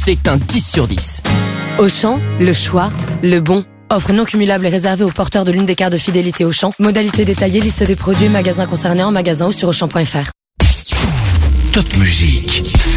c'est un 10 sur 10. Auchan, le choix, le bon. Offre non cumulable et réservée aux porteurs de l'une des cartes de fidélité Auchan. Modalité détaillée, liste des produits, magasins concernés en magasin ou sur Auchan.fr. Top musique.